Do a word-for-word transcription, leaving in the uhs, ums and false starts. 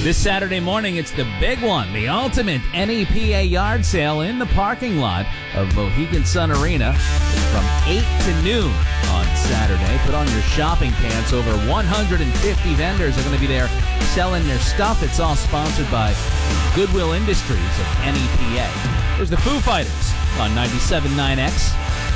This Saturday morning, it's the big one, the ultimate N E P A yard sale in the parking lot of Mohegan Sun Arena from eight to noon on Saturday. Put on your shopping pants. Over one hundred fifty vendors are going to be there selling their stuff. It's all sponsored by Goodwill Industries of N E P A. There's the Foo Fighters on ninety-seven point nine X.